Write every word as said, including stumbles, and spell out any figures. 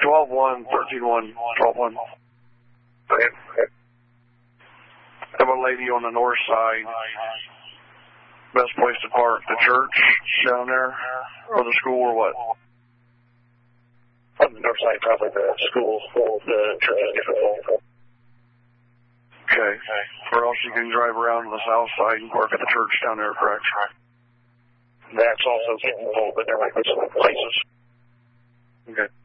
twelve one, thirteen one, twelve one. Okay. Have a lady on the north side. Best place to park, the church down there, or the school, or what? On the north side, probably the school. The church is different. Okay. Or else you can drive around to the south side and park at the church down there, correct? That's also getting full, but there might be some places. Okay.